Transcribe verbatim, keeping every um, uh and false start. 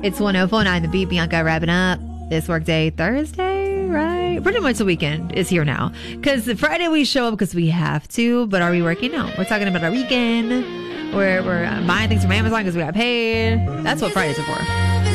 It's one oh four nine The Beat. Bianca wrapping up this workday Thursday, right? Pretty much the weekend is here now. Because Friday we show up because we have to, but are we working? No. We're talking about our weekend. We're, we're buying things from Amazon because we got paid. That's what Fridays are for.